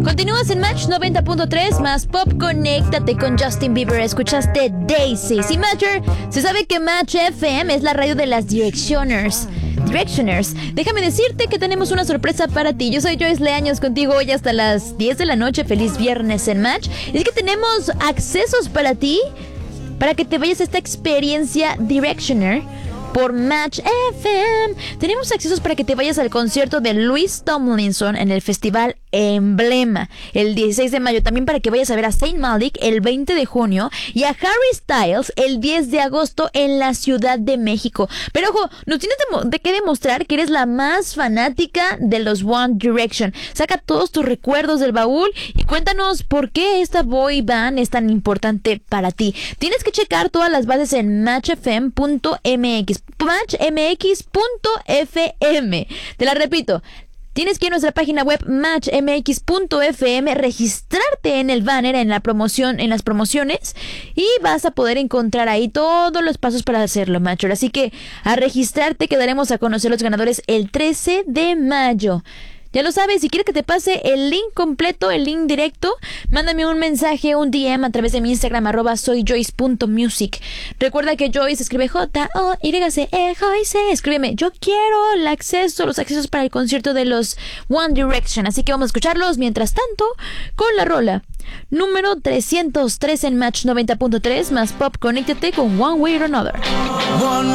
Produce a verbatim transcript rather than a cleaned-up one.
Continúas en Match noventa punto tres más Pop. Conéctate con Justin Bieber. Escuchaste Daisy. Y Matcher, se sabe que Match F M es la radio de las Directioners. Directioners. Déjame decirte que tenemos una sorpresa para ti. Yo soy Joyce Leaños, contigo hoy hasta las diez de la noche. Feliz viernes en Match. Y es que tenemos accesos para ti, para que te vayas a esta experiencia Directioner por Match F M. Tenemos accesos para que te vayas al concierto de Louis Tomlinson en el Festival Emblema el dieciséis de mayo. También para que vayas a ver a Saint Malik el veinte de junio y a Harry Styles el diez de agosto en la Ciudad de México. Pero ojo, nos tienes de, de que demostrar que eres la más fanática de los One Direction. Saca todos tus recuerdos del baúl y cuéntanos por qué esta boy band es tan importante para ti. Tienes que checar todas las bases en match f m punto m x. match m x punto f m. Te la repito. Tienes que ir a nuestra página web match m x punto f m, registrarte en el banner, en la promoción, en las promociones, y vas a poder encontrar ahí todos los pasos para hacerlo, Matcher. Así que a registrarte, que daremos a conocer los ganadores el trece de mayo. Ya lo sabes, si quieres que te pase el link completo, el link directo, mándame un mensaje, un D M a través de mi Instagram, arroba soyjoyce punto music. Recuerda que Joyce escribe J O Y C E, Joyce. Escríbeme, yo quiero el acceso, los accesos para el concierto de los One Direction. Así que vamos a escucharlos mientras tanto con la rola número trescientos tres en Match noventa punto tres más Pop. Conéctate con One Way or Another. One